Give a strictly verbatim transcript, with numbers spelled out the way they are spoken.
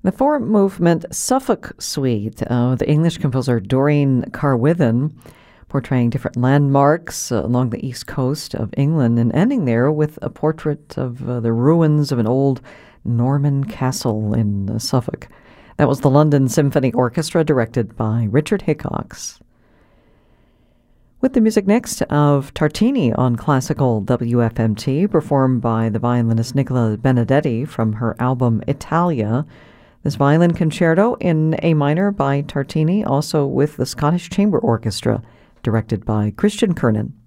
The four-movement Suffolk Suite, uh, the English composer Doreen Carwithen, portraying different landmarks uh, along the east coast of England and ending there with a portrait of uh, the ruins of an old Norman castle in uh, Suffolk. That was the London Symphony Orchestra, directed by Richard Hickox. With the music next of Tartini on classical W F M T, performed by the violinist Nicola Benedetti from her album Italia. This violin concerto in A minor by Tartini, also with the Scottish Chamber Orchestra, directed by Christian Kernan.